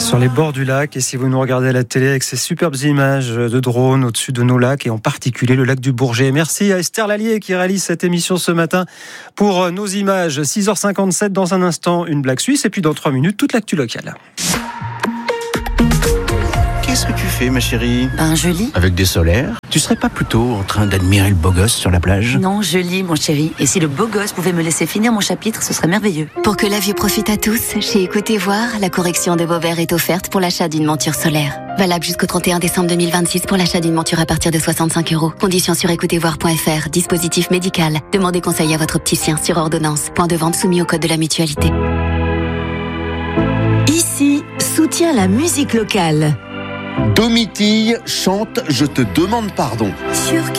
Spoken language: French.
sur les bords du lac. Et si vous nous regardez à la télé avec ces superbes images de drones au-dessus de nos lacs et en particulier le lac du Bourget. Merci à Esther Lallier qui réalise cette émission ce matin pour nos images. 6h57 dans un instant, une blague suisse et puis dans 3 minutes, toute l'actu locale. Qu'est-ce que tu fais, ma chérie ? Je lis. Avec des solaires ? Tu serais pas plutôt en train d'admirer le beau gosse sur la plage ? Non, je lis, mon chéri. Et si le beau gosse pouvait me laisser finir mon chapitre, ce serait merveilleux. Pour que la vue profite à tous, chez Écoutez Voir, la correction de vos verres est offerte pour l'achat d'une monture solaire. Valable jusqu'au 31 décembre 2026 pour l'achat d'une monture à partir de 65 €. Conditions sur écoutezvoir.fr. Dispositif médical. Demandez conseil à votre opticien sur ordonnance. Point de vente soumis au code de la mutualité. Ici, soutient la musique locale. Domitille chante Je te demande pardon. Sur